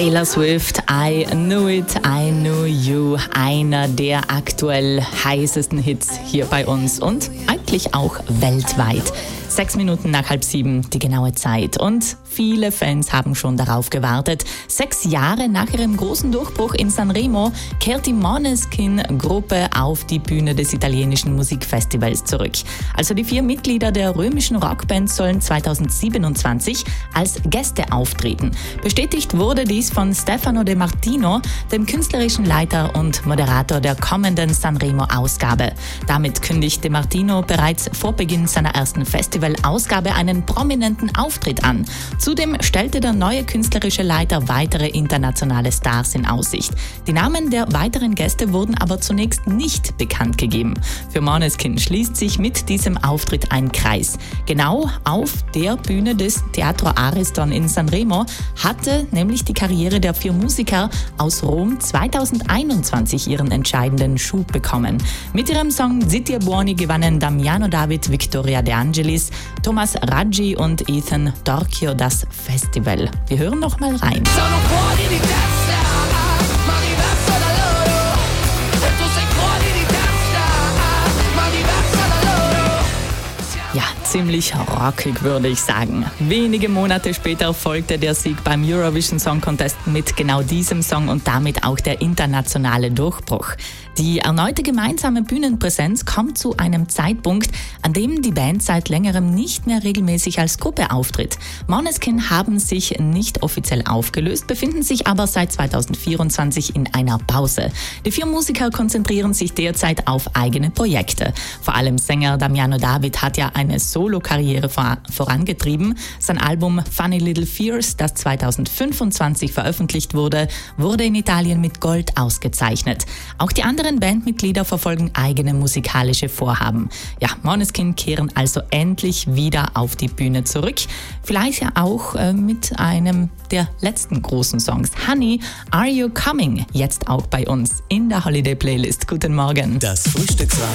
Taylor Swift, I Knew It, I Knew You, einer der aktuell heißesten Hits hier bei uns und eigentlich auch weltweit. 6 Minuten nach 6:30 die genaue Zeit und viele Fans haben schon darauf gewartet. 6 Jahre nach ihrem großen Durchbruch in Sanremo kehrt die Måneskin-Gruppe auf die Bühne des italienischen Musikfestivals zurück. Also die 4 Mitglieder der römischen Rockband sollen 2027 als Gäste auftreten. Bestätigt wurde dies von Stefano De Martino, dem künstlerischen Leiter und Moderator der kommenden Sanremo-Ausgabe. Damit kündigt De Martino bereits vor Beginn seiner ersten Festival-Ausgabe einen prominenten Auftritt an. Zudem stellte der neue künstlerische Leiter weitere internationale Stars in Aussicht. Die Namen der weiteren Gäste wurden aber zunächst nicht bekannt gegeben. Für Måneskin schließt sich mit diesem Auftritt ein Kreis. Genau auf der Bühne des Teatro Ariston in Sanremo hatte nämlich die Karriere der 4 Musiker aus Rom 2021 ihren entscheidenden Schub bekommen. Mit ihrem Song Zitti e Buoni gewannen Damiano David, Victoria De Angelis, Thomas Raggi und Ethan Torchio das Festival. Wir hören noch mal rein. Ja, ziemlich rockig, würde ich sagen. Wenige Monate später folgte der Sieg beim Eurovision Song Contest mit genau diesem Song und damit auch der internationale Durchbruch. Die erneute gemeinsame Bühnenpräsenz kommt zu einem Zeitpunkt, an dem die Band seit längerem nicht mehr regelmäßig als Gruppe auftritt. Måneskin haben sich nicht offiziell aufgelöst, befinden sich aber seit 2024 in einer Pause. Die 4 Musiker konzentrieren sich derzeit auf eigene Projekte. Vor allem Sänger Damiano David hat ja eine Solo-Karriere vorangetrieben. Sein Album Funny Little Fears, das 2025 veröffentlicht wurde, wurde in Italien mit Gold ausgezeichnet. Auch die anderen Bandmitglieder verfolgen eigene musikalische Vorhaben. Ja, Måneskin kehren also endlich wieder auf die Bühne zurück. Vielleicht ja auch mit einem der letzten großen Songs. Honey, Are You Coming? Jetzt auch bei uns in der Holiday Playlist. Guten Morgen. Das Frühstücksradio.